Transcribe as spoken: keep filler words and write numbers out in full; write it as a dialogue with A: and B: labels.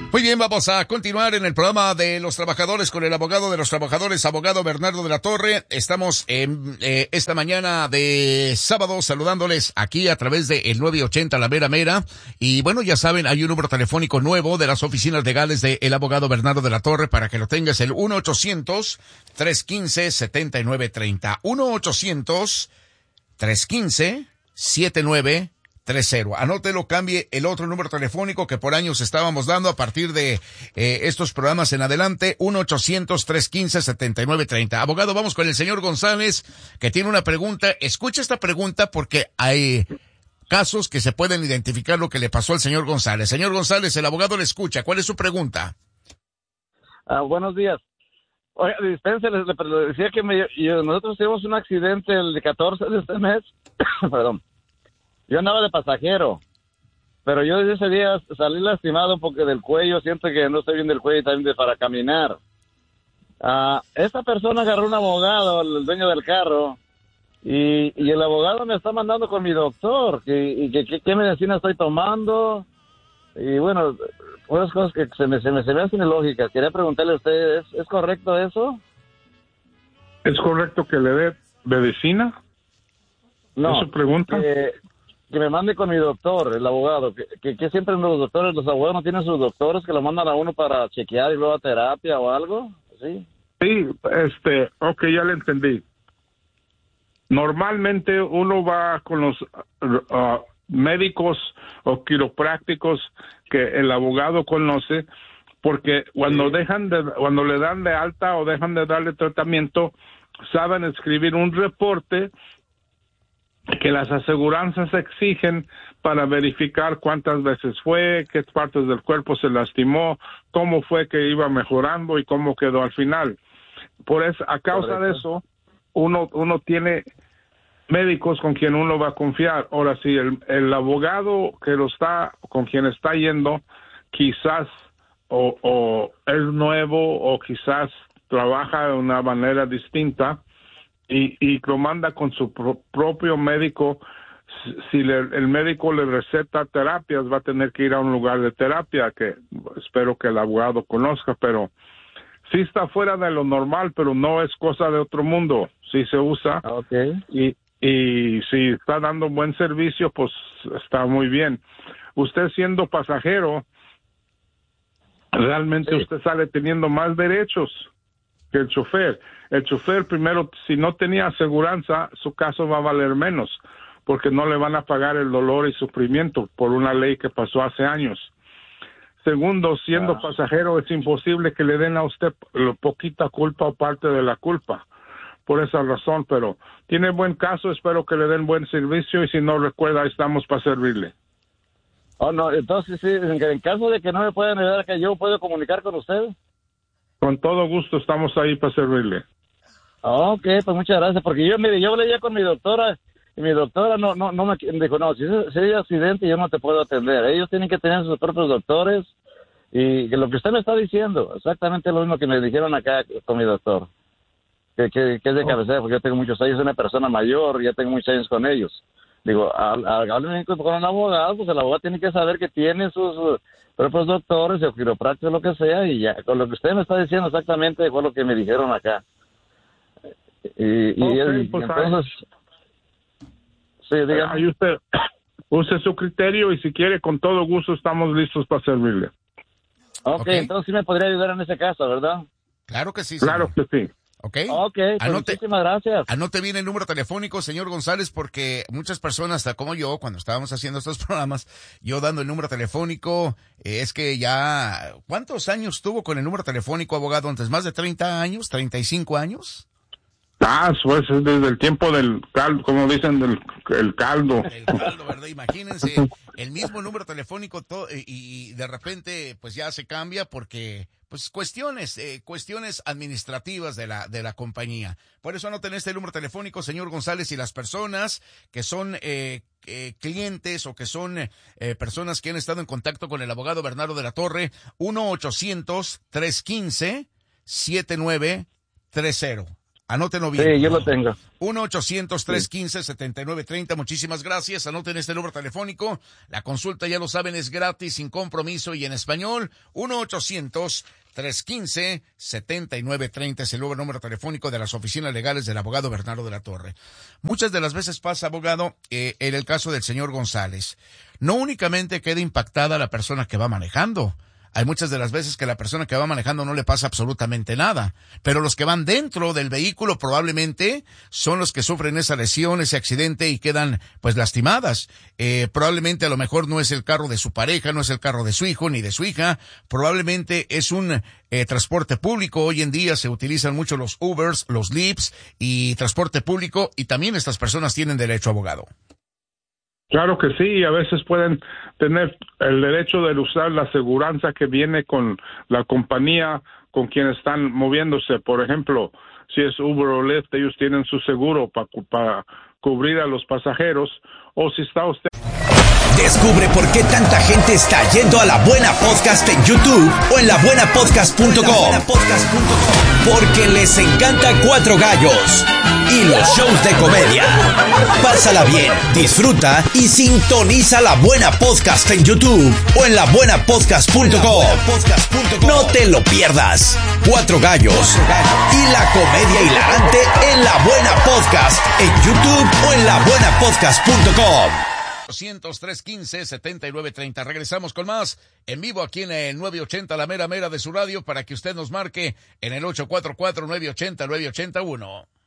A: Muy bien, vamos a continuar en el programa de los trabajadores con el abogado de los trabajadores, abogado Bernardo de la Torre. Estamos en eh, esta mañana de sábado saludándoles aquí a través de el nueve ochenta La Mera Mera. Y bueno, ya saben, hay un número telefónico nuevo de las oficinas legales de el abogado Bernardo de la Torre para que lo tengas, el uno ochocientos, tres quince, setenta y nueve treinta. uno ochocientos, tres quince, setenta y nueve treinta. Anótelo, cambie el otro número telefónico que por años estábamos dando a partir de eh, estos programas en adelante, uno ochocientos, tres quince, setenta y nueve treinta. Abogado, vamos con el señor González, que tiene una pregunta. Escucha esta pregunta porque hay casos que se pueden identificar lo que le pasó al señor González. Señor González, el abogado le escucha. ¿Cuál es su pregunta?
B: Ah, buenos días. Oiga, dispense, les, les decía que me, yo, nosotros tuvimos un accidente el catorce de este mes. Perdón. Yo andaba de pasajero, pero yo desde ese día salí lastimado porque del cuello, siento que no estoy bien del cuello y también de, para caminar. Uh, esta persona agarró un abogado, el dueño del carro, y, y el abogado me está mandando con mi doctor, que, y que, que qué medicina estoy tomando, y bueno, unas cosas que se me, se me, se me hacen ilógicas. Quería preguntarle a usted, ¿es, ¿es correcto eso?
C: ¿Es correcto que le dé medicina?
B: No.
C: ¿Es su pregunta?
B: Que, que me mande con mi doctor, el abogado, que, que, que siempre los doctores, los abogados no tienen sus doctores que lo mandan a uno para chequear y luego a terapia o algo, ¿sí?
C: Sí, este, ok, ya le entendí. Normalmente uno va con los uh, médicos o quiroprácticos que el abogado conoce, porque cuando
B: sí.
C: dejan de, cuando le dan de alta o dejan de darle tratamiento, saben escribir un reporte que las aseguranzas exigen para verificar cuántas veces fue, qué partes del cuerpo se lastimó, cómo fue que iba mejorando y cómo quedó al final. Por eso, a causa Correcto. de eso, uno uno tiene médicos con quien uno va a confiar. Ahora, si el, el abogado que lo está, con quien está yendo, quizás o, o es nuevo o quizás trabaja de una manera distinta, Y, y lo manda con su pro, propio médico. Si le, el médico le receta terapias, va a tener que ir a un lugar de terapia que espero que el abogado conozca, pero sí está fuera de lo normal, pero no es cosa de otro mundo. Sí se usa.
B: Okay.
C: Y, y si está dando buen servicio, pues está muy bien. Usted siendo pasajero, realmente sí. Usted sale teniendo más derechos que el chofer. El chofer, primero, si no tenía aseguranza, su caso va a valer menos, porque no le van a pagar el dolor y sufrimiento por una ley que pasó hace años. Segundo, siendo ah. pasajero, es imposible que le den a usted poquita culpa o parte de la culpa, por esa razón, pero tiene buen caso, espero que le den buen servicio, y si no, recuerda, ahí estamos para servirle.
B: Oh, no, entonces, sí, en caso de que no me puedan ayudar, que yo puedo comunicar con usted.
C: Con todo gusto, estamos ahí para servirle.
B: Ok, pues muchas gracias, porque yo, mire, yo hablé ya con mi doctora, y mi doctora no no no me dijo, no, si es, si hay accidente yo no te puedo atender. Ellos tienen que tener sus propios doctores, y que lo que usted me está diciendo, exactamente lo mismo que me dijeron acá con mi doctor, que, que, que es de cabecera, porque yo tengo muchos años, soy una persona mayor, ya tengo muchos años con ellos. Digo, hablen con un abogado, pues el abogado tiene que saber que tiene sus propios doctores, o quiroprácticos, lo que sea, y ya, con lo que usted me está diciendo exactamente fue lo que me dijeron acá. Y, y,
C: okay,
B: él,
C: pues
B: entonces,
C: ahí,
B: sí, dígame.
C: Ahí usted use su criterio, y si quiere, con todo gusto estamos listos para servirle.
B: Ok, okay. Entonces sí me podría ayudar en ese caso, ¿verdad?
A: Claro que sí,
C: señor. Claro que sí.
A: ¿Ok?
B: Ok, pues
A: anote,
B: muchísimas gracias.
A: Anote bien el número telefónico, señor González, porque muchas personas, hasta como yo, cuando estábamos haciendo estos programas, yo dando el número telefónico, eh, es que ya... ¿Cuántos años tuvo con el número telefónico, abogado? ¿Antes más de treinta años? ¿treinta y cinco años?
C: Ah, pues es desde el tiempo del caldo, como dicen, del el caldo.
A: El caldo, ¿verdad? Imagínense, el mismo número telefónico to, y, y de repente pues ya se cambia porque pues cuestiones, eh, cuestiones administrativas de la de la compañía. Por eso anoten este número telefónico, señor González, y las personas que son eh, eh, clientes o que son eh, personas que han estado en contacto con el abogado Bernardo de la Torre, uno ochocientos, tres quince, setenta y nueve treinta. Anótenlo bien.
B: Sí, yo lo tengo.
A: uno ochocientos, trescientos quince, setenta y nueve treinta. Muchísimas gracias. Anoten este número telefónico. La consulta, ya lo saben, es gratis, sin compromiso y en español. uno ochocientos, trescientos quince, setenta y nueve treinta es el nuevo número telefónico de las oficinas legales del abogado Bernardo de la Torre. Muchas de las veces pasa, abogado, eh, en el caso del señor González. No únicamente queda impactada la persona que va manejando. Hay muchas de las veces que la persona que va manejando no le pasa absolutamente nada, pero los que van dentro del vehículo probablemente son los que sufren esa lesión, ese accidente y quedan pues lastimadas. Eh, probablemente a lo mejor no es el carro de su pareja, no es el carro de su hijo ni de su hija, probablemente es un eh, transporte público. Hoy en día se utilizan mucho los Ubers, los Lyfts y transporte público, y también estas personas tienen derecho a abogado.
C: Claro que sí, a veces pueden tener el derecho de usar la aseguranza que viene con la compañía con quien están moviéndose. Por ejemplo, si es Uber o Lyft, ellos tienen su seguro para pa cubrir a los pasajeros, o si está usted...
D: Descubre por qué tanta gente está yendo a La Buena Podcast en YouTube o en la buena podcast punto com. Porque les encanta Cuatro Gallos y los shows de comedia. Pásala bien, disfruta y sintoniza La Buena Podcast en YouTube o en la buena podcast punto com. No te lo pierdas. Cuatro Gallos y la comedia hilarante en La Buena Podcast en YouTube o en la buena podcast punto com.
A: ochocientos, trescientos quince, setenta y nueve treinta. Regresamos con más en vivo aquí en el nueve ochenta, la mera mera de su radio, para que usted nos marque en el ocho cuatro cuatro, nueve ochenta, nueve ochenta y uno.